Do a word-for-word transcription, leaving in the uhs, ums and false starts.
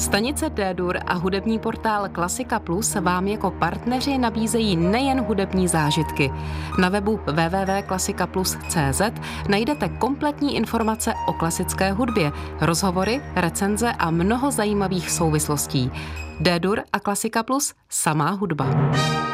Stanice D-Dur a hudební portál Klasika Plus vám jako partneři nabízejí nejen hudební zážitky. Na webu w w w tečka klasika plus tečka c z najdete kompletní informace o klasické hudbě, rozhovory, recenze a mnoho zajímavých souvislostí. D-Dur a Klasika Plus, samá hudba.